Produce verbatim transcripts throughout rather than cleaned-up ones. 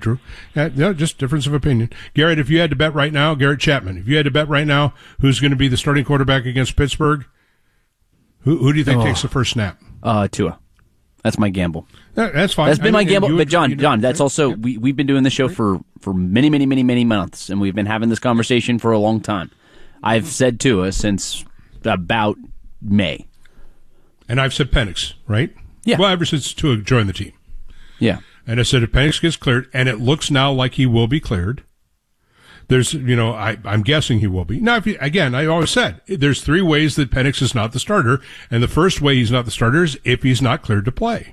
true. Uh, yeah, just difference of opinion. Garrett, if you had to bet right now, Garrett Chapman, if you had to bet right now who's going to be the starting quarterback against Pittsburgh, who, who do you think oh. takes the first snap? Uh, Tua. That's my gamble. That, that's fine. That's been I my mean, gamble. you, but John, you know, John, that's also, yeah. we, we've been doing this show for, for many, many, many, many months, and we've been having this conversation for a long time. I've said Tua since about May. And I've said Penix, right? Yeah. Well, ever since Tua joined the team. Yeah. And I said if Penix gets cleared, and it looks now like he will be cleared, there's, you know, I, I'm guessing he will be. Now, if you, again, I always said, there's three ways that Penix is not the starter, and the first way he's not the starter is if he's not cleared to play.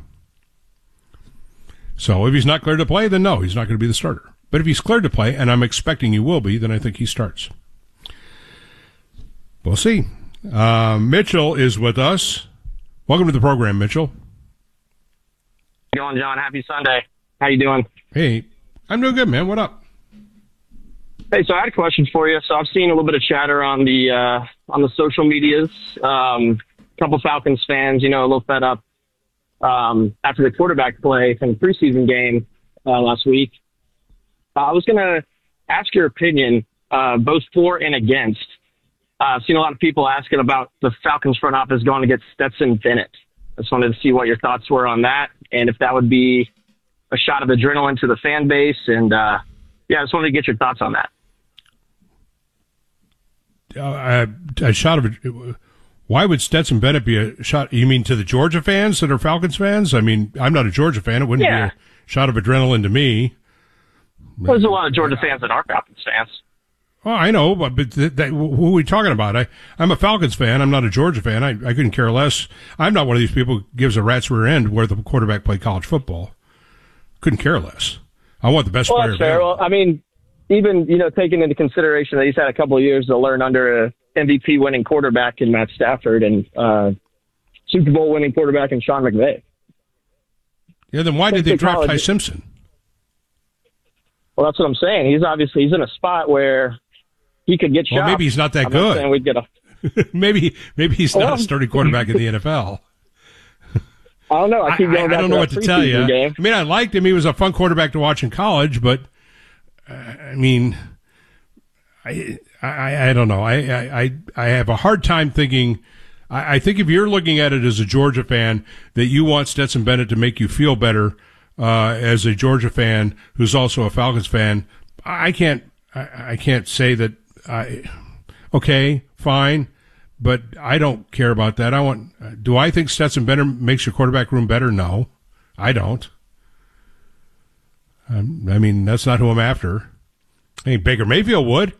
So if he's not cleared to play, then no, he's not going to be the starter. But if he's cleared to play, and I'm expecting he will be, then I think he starts. We'll see. Uh, Mitchell is with us. Welcome to the program, Mitchell. How you going, John? Happy Sunday. How you doing? Hey, I'm doing good, man. What up? Hey, so I had a question for you. So I've seen a little bit of chatter on the uh, on the social medias. Um, a couple Falcons fans, you know, a little fed up um, after the quarterback play from the preseason game uh, last week. Uh, I was going to ask your opinion, uh, both for and against. Uh, I've seen a lot of people asking about the Falcons front office going to get Stetson Bennett. I just wanted to see what your thoughts were on that, and if that would be a shot of adrenaline to the fan base. And uh, yeah, I just wanted to get your thoughts on that. Uh, a shot of it. Why would Stetson Bennett be a shot? You mean to the Georgia fans that are Falcons fans? I mean, I'm not a Georgia fan. It wouldn't yeah. be a shot of adrenaline to me. Well, there's a lot of Georgia fans that are Falcons fans. Oh, I know, but, but that, that, who are we talking about? I, I'm a Falcons fan. I'm not a Georgia fan. I, I couldn't care less. I'm not one of these people who gives a rat's rear end where the quarterback played college football. Couldn't care less. I want the best well, player. That's fair. Well, I mean, even, you know, taking into consideration that he's had a couple of years to learn under a M V P winning quarterback in Matt Stafford and uh, Super Bowl winning quarterback in Sean McVay. Yeah, then why did they draft Ty Simpson? Well, that's what I'm saying. He's obviously he's in a spot where he could get shot. Well, maybe he's not that I'm good. Not saying we'd get a... maybe maybe he's not well, a starting quarterback in the N F L. I don't know. I keep going I, back I don't to know what to tell you. Game. I mean, I liked him. He was a fun quarterback to watch in college, but uh, I mean, I, I I don't know. I I I have a hard time thinking. I, I think if you're looking at it as a Georgia fan, that you want Stetson Bennett to make you feel better uh, as a Georgia fan who's also a Falcons fan. I can't. I, I can't say that. I okay, fine. But I don't care about that. I want. Do I think Stetson Bennett makes your quarterback room better? No, I don't. Um, I mean, that's not who I'm after. I think Baker Mayfield would.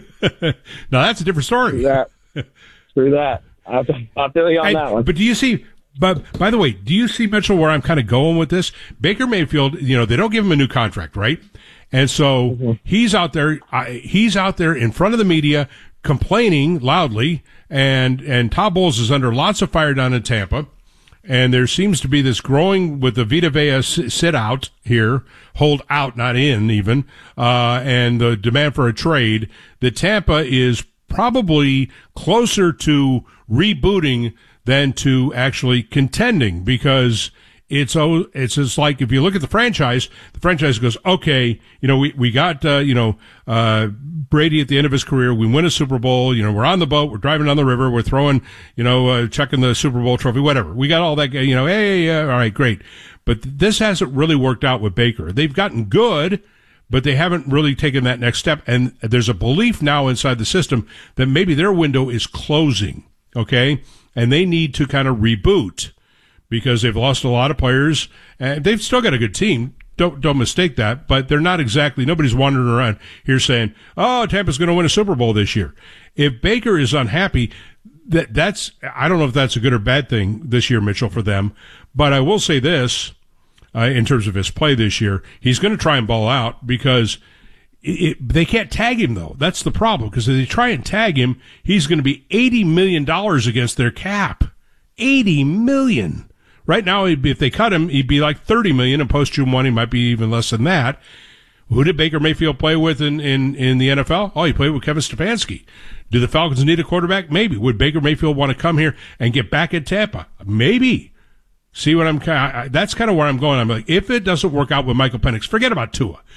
Now that's a different story. True that. True that. I feel you on I, that one. But do you see? But by the way, do you see, Mitchell, where I'm kind of going with this? Baker Mayfield, you know, they don't give him a new contract, right? And so mm-hmm. he's out there. Uh, he's out there in front of the media, complaining loudly, and and Todd Bowles is under lots of fire down in Tampa, and there seems to be this growing with the Vita Vea sit out here, hold out, not in even, uh, and the demand for a trade. That Tampa is probably closer to rebooting than to actually contending, because It's oh, it's just like if you look at the franchise, the franchise goes, okay, you know, we, we got, uh, you know, uh, Brady at the end of his career. We win a Super Bowl. You know, we're on the boat. We're driving down the river. We're throwing, you know, uh, checking the Super Bowl trophy, whatever. We got all that, you know, hey, yeah, all right, great. But this hasn't really worked out with Baker. They've gotten good, but they haven't really taken that next step. And there's a belief now inside the system that maybe their window is closing, okay? And they need to kind of reboot, because they've lost a lot of players, and they've still got a good team. Don't don't mistake that, but they're not exactly, nobody's wandering around here saying, oh, Tampa's going to win a Super Bowl this year. If Baker is unhappy, that that's, I don't know if that's a good or bad thing this year, Mitchell, for them, but I will say this, uh, in terms of his play this year, he's going to try and ball out, because it, it, they can't tag him, though. That's the problem, because if they try and tag him, he's going to be eighty million dollars against their cap. eighty million dollars. Right now, he'd be, if they cut him, he'd be like thirty million dollars, and post-June one, he might be even less than that. Who did Baker Mayfield play with in, in, in the N F L? Oh, he played with Kevin Stefanski. Do the Falcons need a quarterback? Maybe. Would Baker Mayfield want to come here and get back at Tampa? Maybe. See what I'm kind of, that's kind of where I'm going. I'm like, if it doesn't work out with Michael Penix, forget about Tua.